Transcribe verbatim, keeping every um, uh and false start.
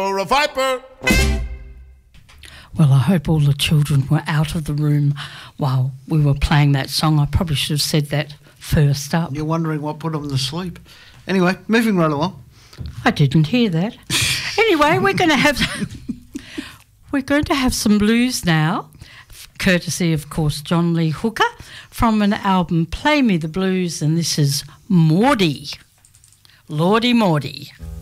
Or a viper. Well, I hope all the children were out of the room while we were playing that song. I probably should have said that first up. You're wondering what put them to sleep. Anyway, moving right along. I didn't hear that. Anyway, we're going to have we're going to have some blues now, courtesy, of course, John Lee Hooker, from an album Play Me the Blues, and this is Maudie. Lordy Maudie.